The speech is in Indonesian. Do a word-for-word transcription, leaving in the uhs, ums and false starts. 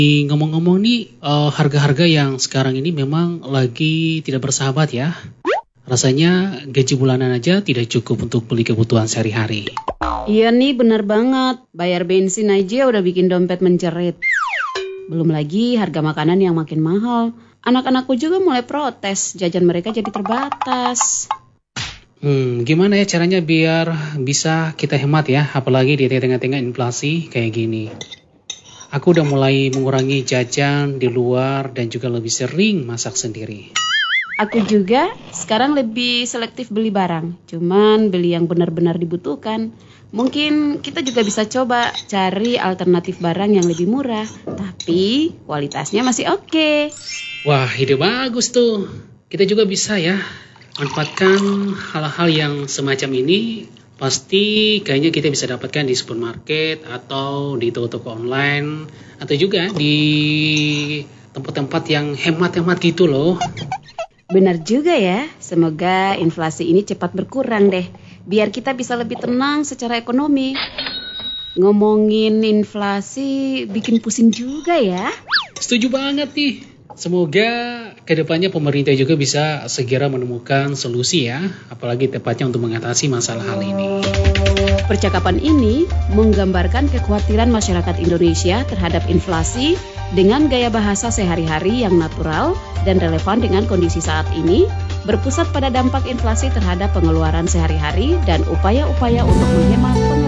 Ngomong-ngomong nih, eh, harga-harga yang sekarang ini memang lagi tidak bersahabat ya. Rasanya gaji bulanan aja tidak cukup untuk beli kebutuhan sehari-hari. Iya nih benar banget, bayar bensin aja udah bikin dompet menjerit. Belum lagi harga makanan yang makin mahal. Anak-anakku juga mulai protes, jajan mereka jadi terbatas. Hmm, gimana ya caranya biar bisa kita hemat ya, apalagi di tengah-tengah inflasi kayak gini. Aku udah mulai mengurangi jajan di luar dan juga lebih sering masak sendiri. Aku juga sekarang lebih selektif beli barang, cuman beli yang benar-benar dibutuhkan. Mungkin kita juga bisa coba cari alternatif barang yang lebih murah, tapi kualitasnya masih oke. Wah, ide bagus tuh. Kita juga bisa ya manfaatkan hal-hal yang semacam ini. Pasti kayaknya kita bisa dapatkan di supermarket atau di toko-toko online atau juga di tempat-tempat yang hemat-hemat gitu loh. Benar juga ya, semoga inflasi ini cepat berkurang deh, biar kita bisa lebih tenang secara ekonomi. Ngomongin inflasi bikin pusing juga ya. Setuju banget nih. Semoga kedepannya pemerintah juga bisa segera menemukan solusi ya, apalagi tepatnya untuk mengatasi masalah hal ini. Percakapan ini menggambarkan kekhawatiran masyarakat Indonesia terhadap inflasi dengan gaya bahasa sehari-hari yang natural dan relevan dengan kondisi saat ini, berpusat pada dampak inflasi terhadap pengeluaran sehari-hari dan upaya-upaya untuk menghemat pengeluaran.